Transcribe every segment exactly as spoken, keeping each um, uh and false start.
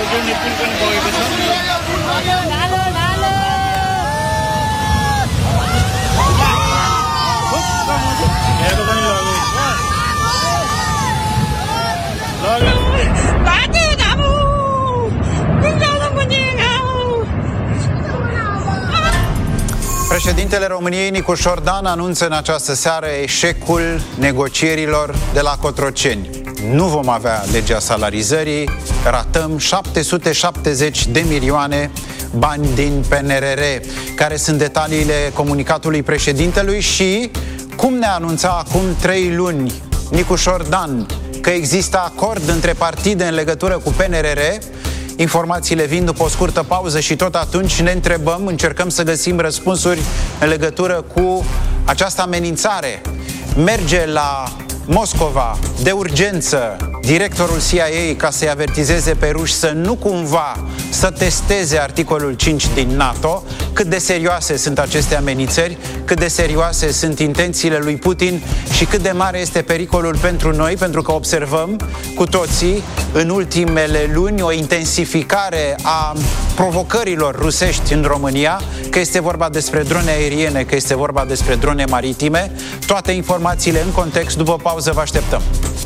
Președintele României, Nicu Șordan, anunță în această seară eșecul negocierilor de la Cotroceni. Nu vom avea legea salarizării, ratăm șapte sute șaptezeci de milioane bani din P N R R. Care sunt detaliile comunicatului președintelui și cum ne anunța acum trei luni Nicu Șordan că există acord între partide în legătură cu P N R R? Informațiile vin după o scurtă pauză și tot atunci ne întrebăm, încercăm să găsim răspunsuri în legătură cu această amenințare. Merge la Moscova de urgență directorul C I A ca să-i avertizeze pe ruși să nu cumva să testeze articolul cinci din NATO. Cât de serioase sunt aceste amenințări, cât de serioase sunt intențiile lui Putin și cât de mare este pericolul pentru noi, pentru că observăm cu toții în ultimele luni o intensificare a provocărilor rusești în România, că este vorba despre drone aeriene, că este vorba despre drone maritime. Toate informațiile în context, după pauză vă așteptăm.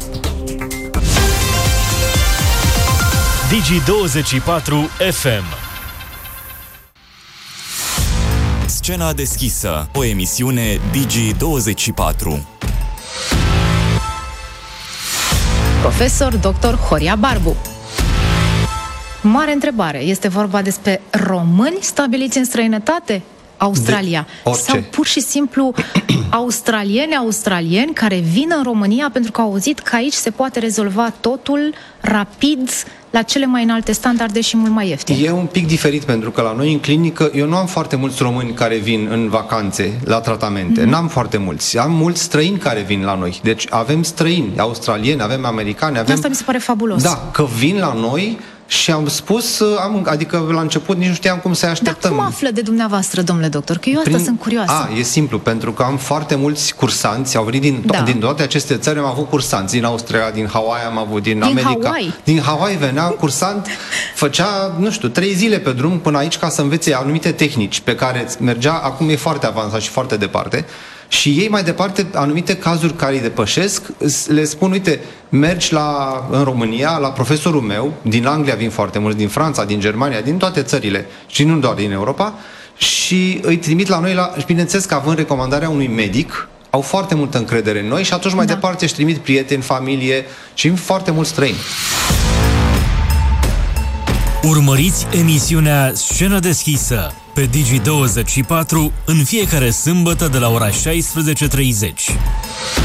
Digi douăzeci și patru F M. Scena deschisă, o emisiune Digi douăzeci și patru. Profesor doctor Horia Barbu. Mare întrebare. Este vorba despre români stabiliți în străinătate? Australia. Sau pur și simplu australieni, australieni care vin în România pentru că au auzit că aici se poate rezolva totul rapid, la cele mai înalte standarde și mult mai ieftin. E un pic diferit pentru că la noi în clinică eu nu am foarte mulți români care vin în vacanțe la tratamente. Mm-hmm. N-am foarte mulți. Am mulți străini care vin la noi. Deci avem străini, australieni, avem americani, avem... Asta mi se pare fabulos. Da, că vin la noi. Și am spus, am, adică la început nici nu știam cum să-i așteptăm. Dar cum află de dumneavoastră, domnule doctor? Că eu asta Prin... sunt curioasă. A, e simplu, pentru că am foarte mulți cursanți, au venit din, to- da. din toate aceste țări, am avut cursanți din Austria, din Hawaii, am avut din, din America. Hawaii? Din Hawaii venea un cursant, făcea, nu știu, trei zile pe drum până aici ca să învețe anumite tehnici pe care mergea, acum e foarte avansat și foarte departe. Și ei mai departe, anumite cazuri care îi depășesc, le spun, uite, mergi la, în România, la profesorul meu, din Anglia vin foarte mulți, din Franța, din Germania, din toate țările, și nu doar din Europa, și îi trimit la noi, la, și bineînțeles că având recomandarea unui medic, au foarte multă încredere în noi și atunci mai da. departe își trimit prieteni, familie și foarte mulți străini. Urmăriți emisiunea Scenă deschisă pe Digi douăzeci și patru în fiecare sâmbătă de la ora șaisprezece și treizeci.